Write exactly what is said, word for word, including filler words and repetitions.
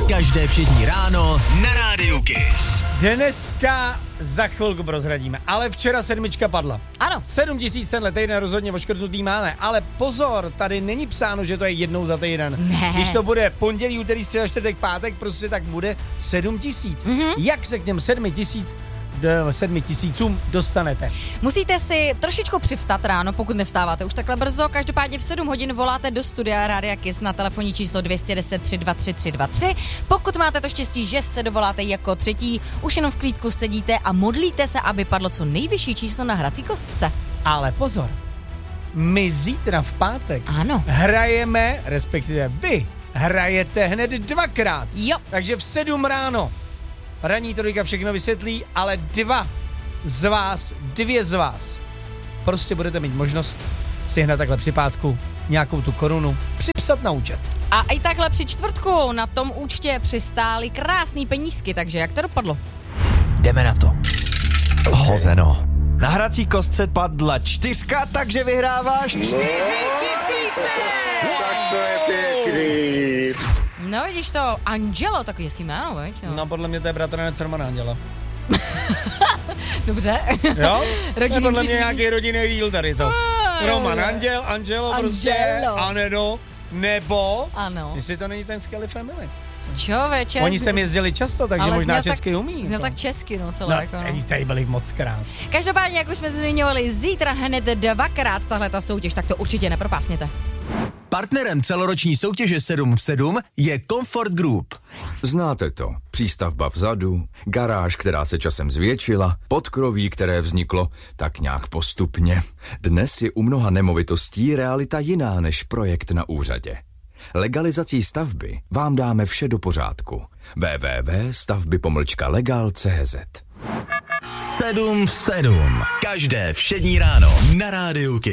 Každé všední ráno na Rádiu Kiss. Dneska za chvilku prozradíme, ale včera sedmička padla. Ano. Sedm tisíc tenhle týden rozhodně oškrtnutý máme, ale pozor, tady není psáno, že to je jednou za týden. Ne. Když to bude pondělí, úterý, středa, čtvrtek, pátek, prostě tak bude sedm tisíc. Mhm. Jak se k těm sedmi tisíc do sedmi tisícům dostanete? Musíte si trošičku přivstat ráno, pokud nevstáváte už takhle brzo. Každopádně v sedm hodin voláte do studia Rádia Kiss na telefonní číslo dvě deset tři dva tři tři dva tři. Pokud máte to štěstí, že se dovoláte jako třetí, už jenom v klídku sedíte a modlíte se, aby padlo co nejvyšší číslo na hrací kostce. Ale pozor, my zítra v pátek Ano. hrajeme, respektive vy hrajete hned dvakrát. Jo. Takže v sedm ráno ranní trojka všechno vysvětlí, ale dva z vás, dvě z vás, prostě budete mít možnost si hned takhle při pátku nějakou tu korunu připsat na účet. A i takhle při čtvrtku na tom účtě přistály krásný penízky, takže jak to dopadlo? Jdeme na to. Hozeno. Na hrací kostce padla čtyřka, takže vyhráváš čtyři tisíce. Tak to je pěkný. No vidíš to, Angelo, takový hezký jméno, veď? No. No podle mě to je bratranec Romana Anděla. Dobře. Jo? To je Rodinný podle mě příslušník. nějaký rodinný díl tady to. Ah, Roman jo. Anděl, Angelo prostě, Angelo. Anedo, nebo, Ano. jestli to není ten Skelly Family. Čověče. Oni sem jezdili často, takže ale možná zněl česky tak, umí. Zněl to. tak česky, no celé No, jako no. tady, tady byli moc krát. Každopádně, jak už jsme zmiňovali, zítra hned dvakrát tahle ta soutěž, tak to určitě nepropásněte. Partnerem celoroční soutěže sedm v sedm je Comfort Group. Znáte to. Přístavba vzadu, garáž, která se časem zvětšila, podkroví, které vzniklo tak nějak postupně. Dnes je u mnoha nemovitostí realita jiná než projekt na úřadě. Legalizací stavby vám dáme vše do pořádku. w w w tečka stavby pomlčka legal tečka c z sedm v sedm. Každé všední ráno na Rádiu Kiss.